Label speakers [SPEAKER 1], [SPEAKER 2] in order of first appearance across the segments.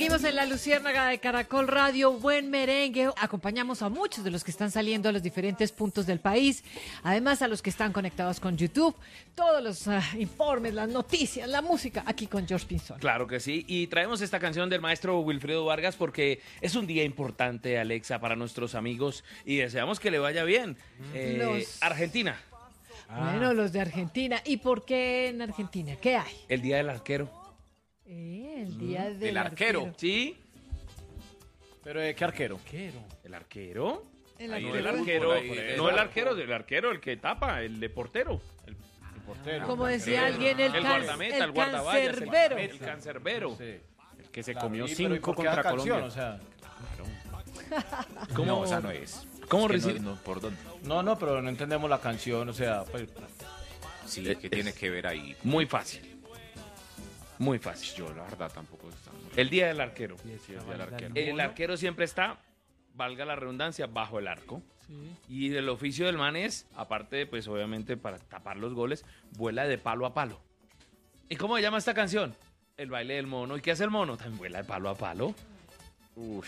[SPEAKER 1] Seguimos en la Luciérnaga de Caracol Radio, buen merengue. Acompañamos a muchos de los que están saliendo a los diferentes puntos del país, además a los que están conectados con YouTube, todos los informes, las noticias, la música, aquí con George Pinzón.
[SPEAKER 2] Claro que sí, y traemos esta canción del maestro Wilfredo Vargas porque es un día importante, Alexa, para nuestros amigos y deseamos que le vaya bien. Argentina.
[SPEAKER 1] Bueno, los de Argentina. ¿Y por qué en Argentina? ¿Qué hay?
[SPEAKER 2] El día del arquero.
[SPEAKER 1] El día del
[SPEAKER 3] arquero.
[SPEAKER 2] ¿Sí?
[SPEAKER 3] ¿Pero de qué arquero?
[SPEAKER 2] ¿El arquero?
[SPEAKER 1] El
[SPEAKER 2] Ahí
[SPEAKER 1] arquero.
[SPEAKER 2] el arquero,
[SPEAKER 3] Ahí,
[SPEAKER 2] no el arquero, del arquero, el que tapa, el de portero.
[SPEAKER 3] El portero.
[SPEAKER 1] Como decía alguien, el
[SPEAKER 2] guardameta, el guardaballas,
[SPEAKER 1] cancerbero.
[SPEAKER 2] el cancerbero.
[SPEAKER 3] Sí.
[SPEAKER 4] El que se
[SPEAKER 3] Claro,
[SPEAKER 4] comió
[SPEAKER 3] y- pero ¿y
[SPEAKER 4] 5
[SPEAKER 3] por qué
[SPEAKER 4] contra
[SPEAKER 3] esa canción?
[SPEAKER 4] Colombia.
[SPEAKER 3] O sea,
[SPEAKER 2] ¿Cómo?
[SPEAKER 4] No, esa no es.
[SPEAKER 2] ¿Cómo
[SPEAKER 4] Es que
[SPEAKER 2] recibe?
[SPEAKER 4] no, ¿por dónde?
[SPEAKER 3] no, pero no entendemos la canción, o sea, pues,
[SPEAKER 4] Sí, ¿qué tiene que ver ahí?
[SPEAKER 2] Muy fácil. Muy fácil.
[SPEAKER 4] Yo, la verdad, tampoco está.
[SPEAKER 2] El día del arquero.
[SPEAKER 4] Sí, el día del arquero.
[SPEAKER 2] El arquero siempre está, valga la redundancia, bajo el arco. Y el oficio del man es, aparte de, pues obviamente para tapar los goles, vuela de palo a palo. ¿Y cómo se llama esta canción? El baile del mono. ¿Y qué hace el mono? También vuela de palo a palo.
[SPEAKER 4] Uf.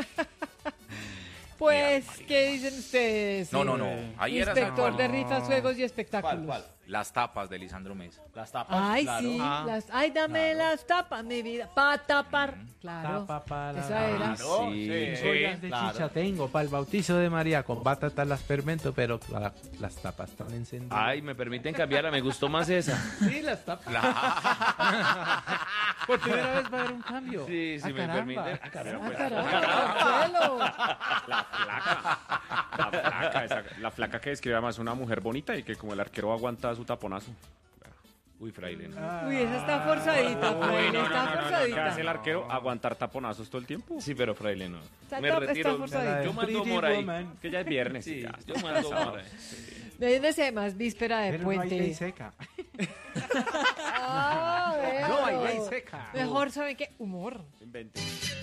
[SPEAKER 1] Pues,
[SPEAKER 4] Mira,
[SPEAKER 1] ¿qué dicen ustedes?
[SPEAKER 4] No. Ahí era
[SPEAKER 1] Inspector de
[SPEAKER 4] San Juan.
[SPEAKER 1] rifas, juegos y espectáculos.
[SPEAKER 3] ¿cuál?
[SPEAKER 4] Las tapas de Lisandro Mesa.
[SPEAKER 3] Las tapas,
[SPEAKER 1] Ay,
[SPEAKER 3] claro.
[SPEAKER 1] sí,
[SPEAKER 2] Ah.
[SPEAKER 1] ay, dame las tapas, mi vida, para tapar. Claro,
[SPEAKER 5] Tapa para
[SPEAKER 1] esa era.
[SPEAKER 3] Claro,
[SPEAKER 2] Sí,
[SPEAKER 3] sí.
[SPEAKER 5] Ollas de
[SPEAKER 3] claro.
[SPEAKER 5] chicha tengo para el bautizo de María con batata las fermento, pero las tapas están encendidas.
[SPEAKER 2] Ay, me permiten cambiarla, me gustó más esa.
[SPEAKER 5] Sí, las tapas. Por primera vez va a haber un cambio.
[SPEAKER 2] Sí, sí,
[SPEAKER 5] Ah,
[SPEAKER 2] me
[SPEAKER 5] caramba.
[SPEAKER 2] permiten. Ah, caramba, pues.
[SPEAKER 1] Marcelo.
[SPEAKER 4] La flaca que describe más una mujer bonita y que como el arquero aguanta su taponazo.
[SPEAKER 2] Uy, fraile, no.
[SPEAKER 1] Uy, esa está forzadita, Fraile, está
[SPEAKER 4] ¿Qué
[SPEAKER 1] forzadita.
[SPEAKER 4] hace el arquero? ¿Aguantar taponazos todo el tiempo?
[SPEAKER 2] Sí, pero fraile no.
[SPEAKER 1] Está
[SPEAKER 2] Me
[SPEAKER 1] top,
[SPEAKER 2] retiro.
[SPEAKER 1] está forzadito.
[SPEAKER 2] Yo mando
[SPEAKER 5] Pretty
[SPEAKER 2] humor ahí.
[SPEAKER 5] woman.
[SPEAKER 4] Que ya es viernes.
[SPEAKER 2] Sí,
[SPEAKER 4] ya.
[SPEAKER 2] yo mando humor ahí.
[SPEAKER 1] Desde además, víspera de
[SPEAKER 5] Pero no hay ley
[SPEAKER 1] puente.
[SPEAKER 5] seca.
[SPEAKER 1] Ah, veo.
[SPEAKER 5] No hay ley seca.
[SPEAKER 1] Mejor, ¿saben qué? Humor.
[SPEAKER 4] Invente.